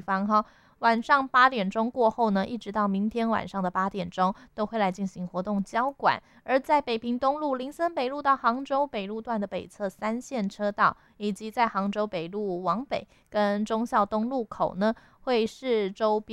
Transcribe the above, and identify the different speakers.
Speaker 1: 方哈。晚上8点钟过后呢，一直到明天晚上的8点钟，都会来进行活动交管。而在北平东路、林森北路到杭州北路段的北侧3线车道，以及在杭州北路往北跟忠孝东路口呢，会是周边